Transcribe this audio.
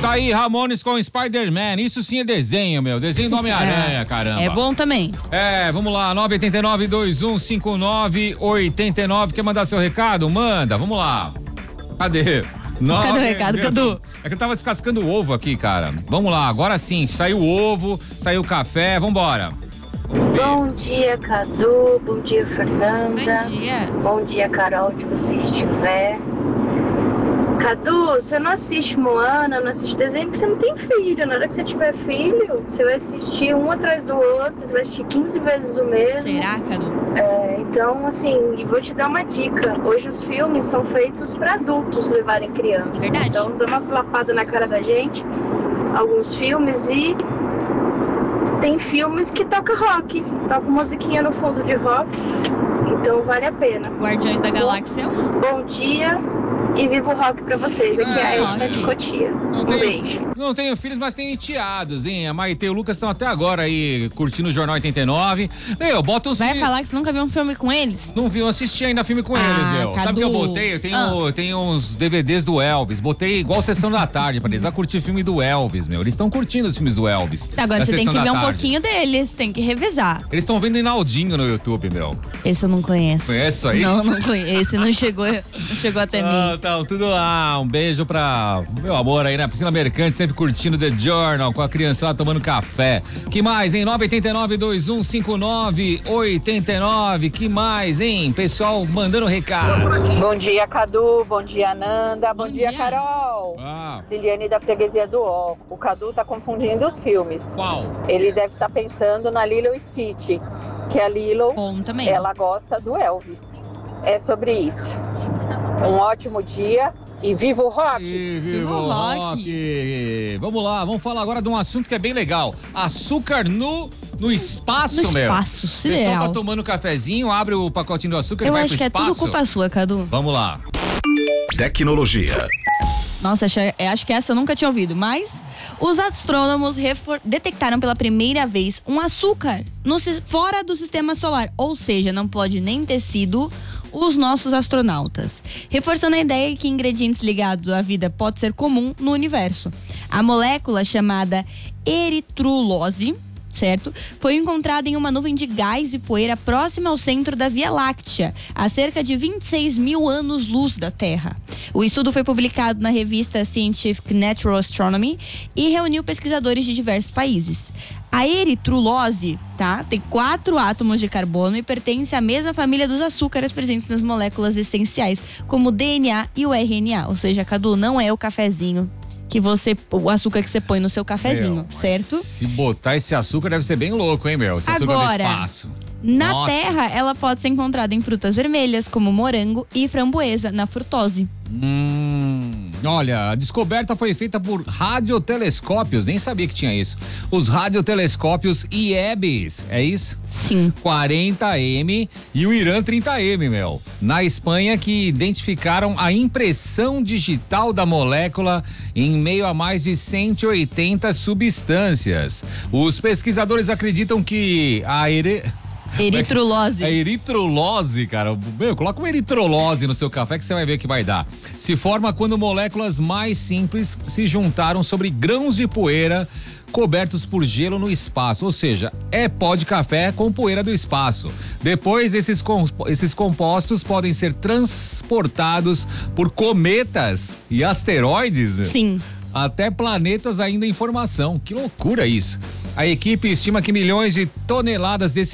Tá aí, Ramones com Spider-Man. Isso sim é desenho, meu. Desenho do Homem-Aranha, caramba. É bom também. Vamos lá. 989-2159-89. Quer mandar seu recado? Manda, vamos lá. Cadê? Cadê o recado, Cadu? É que eu tava descascando o ovo aqui, cara. Vamos lá, agora sim. Saiu o ovo, saiu o café. Vambora. Bom dia, Cadu. Bom dia, Fernanda. Bom dia. Bom dia, Carol, onde você estiver. Cadu, você não assiste Moana, não assiste desenho porque você não tem filho. Na hora que você tiver filho, você vai assistir um atrás do outro, você vai assistir 15 vezes o mesmo. Será, Cadu? Então, assim, e vou te dar uma dica. Hoje os filmes são feitos para adultos levarem crianças. Verdade. Então, dá uma lapada na cara da gente, alguns filmes, e tem filmes que toca rock. Toca musiquinha no fundo de rock. Então, vale a pena. Guardiões da Galáxia 1. Bom dia. E viva o rock pra vocês. Aqui é a Edna de Cotia. Beijo. Não tenho filhos, mas tenho enteados, hein? A Maite e o Lucas estão até agora aí curtindo o Jornal 89. Meu, bota uns Vai filmes. falar que você nunca viu um filme com eles? Não vi, eu assisti ainda filme com eles, meu. Cadu. Sabe o que eu botei? Eu tenho uns DVDs do Elvis. Botei igual Sessão da Tarde pra eles. Vai curtir filme do Elvis, meu. Eles estão curtindo os filmes do Elvis. Agora da você tem Sessão que ver da um Tarde. pouquinho deles, tem que revisar. Eles estão vendo Inaldinho no YouTube, meu. Esse eu não conheço. Conhece isso aí? Não conheço. Esse não chegou até mim. Tá, tudo lá. Um beijo pra meu amor aí na Piscina Mercante, sempre curtindo The Journal, com a criança lá tomando café. Que mais, hein? 989-2159-89. Que mais, hein? Pessoal mandando recado. Bom dia, Cadu. Bom dia, Nanda. Bom dia, Carol. Liliane da Freguesia do Ó. O Cadu tá confundindo os filmes. Qual? Ele deve estar pensando na Lilo e Stitch, que a Lilo, Bom também. ela gosta do Elvis. É sobre isso. Um ótimo dia e viva o rock! Viva o rock! Vamos lá, vamos falar agora de um assunto que é bem legal. Açúcar no espaço, No meu. espaço, O pessoal ideal. tá tomando cafezinho, abre o pacotinho do açúcar e Eu vai acho pro que é espaço. tudo culpa sua, Cadu. Vamos lá. Tecnologia. Nossa, acho que essa eu nunca tinha ouvido, mas os astrônomos detectaram pela primeira vez um açúcar fora do sistema solar, ou seja, não pode nem ter sido os nossos astronautas, reforçando a ideia que ingredientes ligados à vida pode ser comum no universo. A molécula chamada eritrulose, certo? Foi encontrada em uma nuvem de gás e poeira próxima ao centro da Via Láctea, a cerca de 26 mil anos-luz da Terra. O estudo foi publicado na revista Scientific Natural Astronomy e reuniu pesquisadores de diversos países. A eritrulose, tá? Tem 4 átomos de carbono e pertence à mesma família dos açúcares presentes nas moléculas essenciais, como o DNA e o RNA. Ou seja, Cadu, não é o cafezinho o açúcar que você põe no seu cafezinho, certo? Se botar esse açúcar deve ser bem louco, hein, meu? Esse açúcar do Agora, espaço. Na Nossa. Terra, ela pode ser encontrada em frutas vermelhas, como morango e framboesa, na frutose. Olha, a descoberta foi feita por radiotelescópios, nem sabia que tinha isso. Os radiotelescópios IEBs, é isso? Sim. 40M e o Irã 30M, meu. Na Espanha, que identificaram a impressão digital da molécula em meio a mais de 180 substâncias. Os pesquisadores acreditam que a Eritrulose. É eritrulose, cara. Meu, coloca uma eritrulose no seu café que você vai ver que vai dar. Se forma quando moléculas mais simples se juntaram sobre grãos de poeira cobertos por gelo no espaço, ou seja, é pó de café com poeira do espaço. Depois, esses compostos podem ser transportados por cometas e asteroides. Sim. Até planetas ainda em formação. Que loucura isso. A equipe estima que milhões de toneladas desse